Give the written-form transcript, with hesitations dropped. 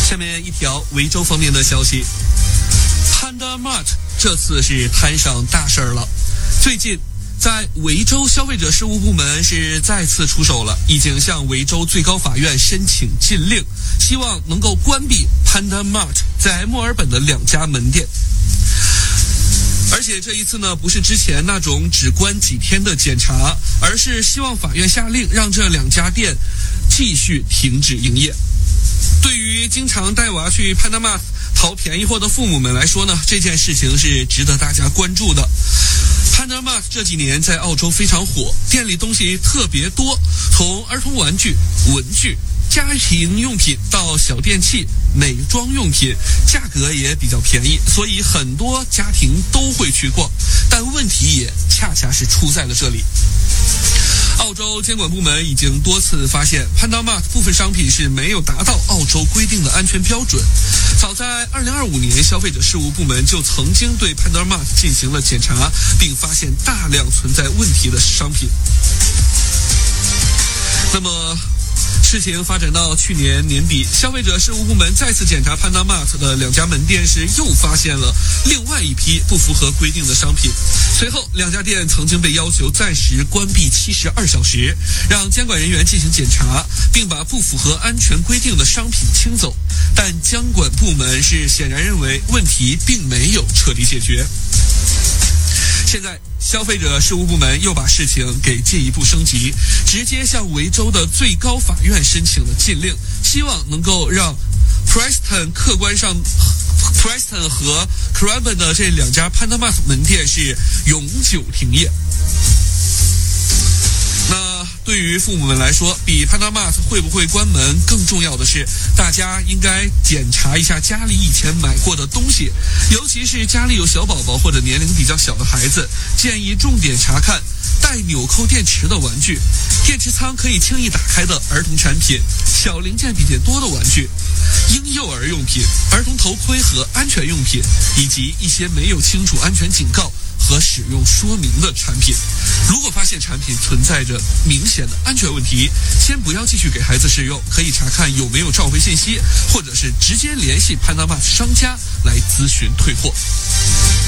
下面一条维州方面的消息 ，Panda Mart 这次是摊上大事儿了。最近，在维州消费者事务部门是再次出手了，已经向维州最高法院申请禁令，希望能够关闭 Panda Mart 在墨尔本的2家门店。而且这一次呢，不是之前那种只关几天的检查，而是希望法院下令让这2家店继续停止营业。对于经常带娃去 Panda Mart 淘便宜货的父母们来说呢，这件事情是值得大家关注的。Panda Mart 这几年在澳洲非常火，店里东西特别多，从儿童玩具、文具、家庭用品到小电器、美妆用品，价格也比较便宜，所以很多家庭都会去逛。但问题也恰恰是出在了这里。澳洲监管部门已经多次发现 Panda Mart 部分商品是没有达到澳洲规定的安全标准。早在2025年，消费者事务部门就曾经对 Panda Mart 进行了检查，并发现大量存在问题的商品。那么事情发展到去年年底，消费者事务部门再次检查 Panda Mart 的2家门店时，又发现了另外一批不符合规定的商品。随后2家店曾经被要求暂时关闭72小时，让监管人员进行检查，并把不符合安全规定的商品清走。但监管部门是显然认为问题并没有彻底解决。现在消费者事务部门又把事情给进一步升级，直接向维州的最高法院申请了禁令，希望能够让 Preston 和 Craven 的这2家 Panda Mart 门店是永久停业。那对于父母们来说，比 Panda Mart 会不会关门更重要的是，大家应该检查一下家里以前买过的东西，尤其是家里有小宝宝或者年龄比较小的孩子，建议重点查看带纽扣电池的玩具，电池仓可以轻易打开的儿童产品，小零件比较多的玩具，婴幼儿用品、儿童头盔和安全用品，以及一些没有清楚安全警告和使用说明的产品。如果发现产品存在着明显的安全问题，先不要继续给孩子使用，可以查看有没有召回信息，或者是直接联系 Panda Mart 商家来咨询退货。